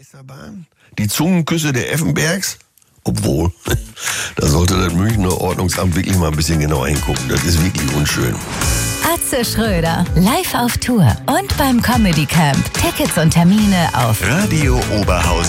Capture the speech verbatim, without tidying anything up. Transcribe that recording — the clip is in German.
Geisterbahn? Die Zungenküsse der Effenbergs? Obwohl, da sollte das Münchner Ordnungsamt wirklich mal ein bisschen genauer hingucken. Das ist wirklich unschön. Atze Schröder, live auf Tour und beim Comedy Camp. Tickets und Termine auf Radio Oberhausen.